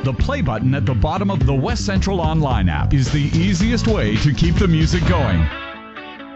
The play button at the bottom of the West Central Online app is the easiest way to keep the music going.